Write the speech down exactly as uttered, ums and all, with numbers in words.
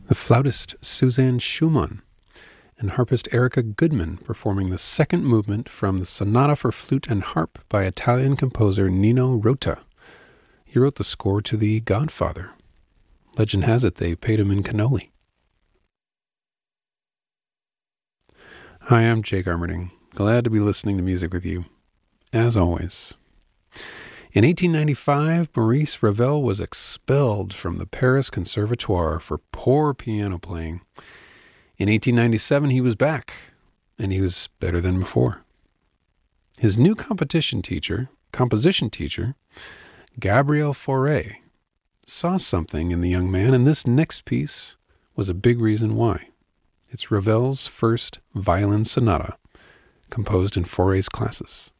the flautist Suzanne Schumann, and harpist Erica Goodman performing the second movement from the Sonata for Flute and Harp by Italian composer Nino Rota. He wrote the score to The Godfather. Legend has it they paid him in cannoli. Hi, I'm Jake Armerding. Glad to be listening to music with you, as always. In eighteen ninety-five, Maurice Ravel was expelled from the Paris Conservatoire for poor piano playing. In eighteen ninety-seven, he was back, and he was better than before. His new competition teacher, composition teacher, Gabriel Fauré, saw something in the young man, and this next piece was a big reason why. It's Ravel's first violin sonata, composed in Fauré's classes.